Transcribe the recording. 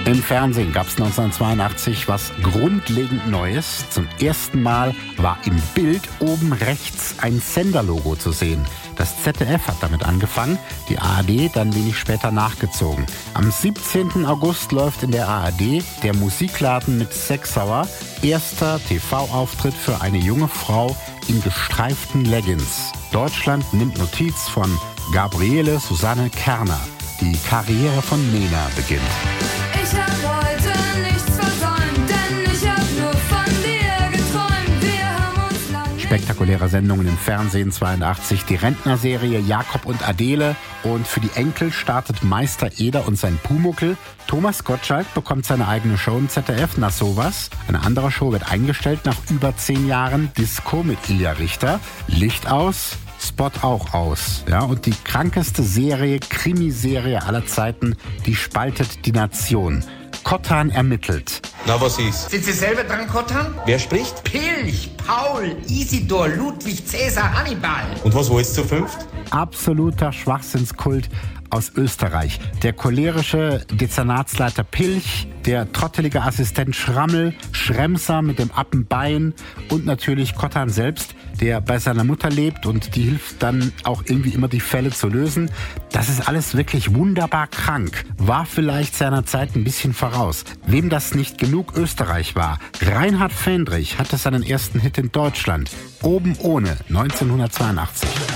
Im Fernsehen gab es 1982 was grundlegend Neues. Zum ersten Mal war im Bild oben rechts ein Senderlogo zu sehen. Das ZDF hat damit angefangen, die ARD dann wenig später nachgezogen. Am 17. August läuft in der ARD der Musikladen mit Sexauer. Erster TV-Auftritt für eine junge Frau in gestreiften Leggings. Deutschland nimmt Notiz von Gabriele Susanne Kerner. Die Karriere von Nena beginnt. Ich hab heute nichts versäumt, denn ich hab nur von dir geträumt. Wir haben uns lange... Spektakuläre Sendungen im Fernsehen 82, die Rentnerserie Jakob und Adele und für die Enkel startet Meister Eder und sein Pumuckl. Thomas Gottschalk bekommt seine eigene Show im ZDF, na sowas. Eine andere Show wird eingestellt nach über 10 Jahren, Disco mit Ilja Richter. Licht aus, Spot auch aus. Ja, und die krankeste Serie, Krimiserie aller Zeiten, die spaltet die Nation. Kottan ermittelt. Na, was ist? Sind Sie selber dran, Kottan? Wer spricht? Pilch, Paul, Isidor, Ludwig, Cäsar, Hannibal. Und was wollt's zu fünft? Absoluter Schwachsinnskult aus Österreich. Der cholerische Dezernatsleiter Pilch, der trottelige Assistent Schrammel, Schremser mit dem Appenbein und natürlich Kottan selbst, der bei seiner Mutter lebt und die hilft dann auch irgendwie immer die Fälle zu lösen. Das ist alles wirklich wunderbar krank. War vielleicht seiner Zeit ein bisschen voraus. Wem das nicht genug Österreich war, Reinhard Fendrich hatte seinen ersten Hit in Deutschland. Oben ohne 1982.